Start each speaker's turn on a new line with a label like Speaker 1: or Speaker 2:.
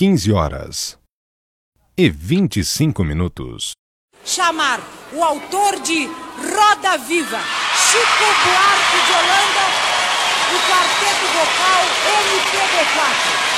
Speaker 1: 15h25.
Speaker 2: Chamar o autor de Roda Viva, Chico Buarque de Holanda, do quarteto vocal MPB4.